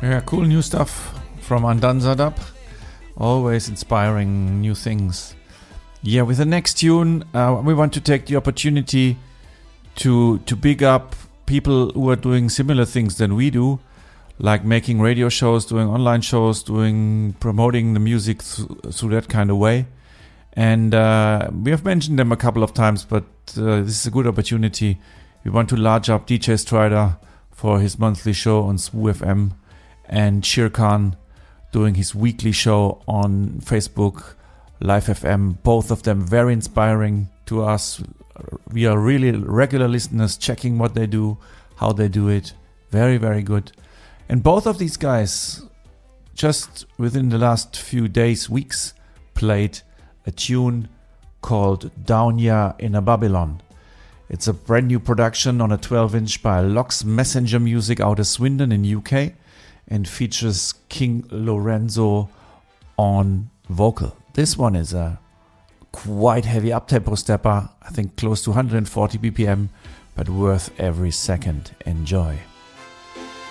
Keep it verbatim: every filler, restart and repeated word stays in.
Yeah, cool new stuff from Andanzadab. Always inspiring new things. Yeah, with the next tune, uh, we want to take the opportunity to to big up people who are doing similar things than we do, like making radio shows, doing online shows, doing promoting the music th- through that kind of way. And uh, we have mentioned them a couple of times, but uh, this is a good opportunity. We want to large up D J Strider for his monthly show on S W F M, and Shirkan doing his weekly show on Facebook, Live F M. Both of them very inspiring to us. We are really regular listeners, checking what they do, how they do it. Very, very good. And both of these guys, just within the last few days, weeks, played a tune called Down Ya in a Babylon. It's a brand new production on a twelve inch by Lox Messenger Music out of Swindon in U K, and features King Lorenzo on vocal. This one is a quite heavy uptempo stepper, I think close to one hundred forty B P M, but worth every second. Enjoy.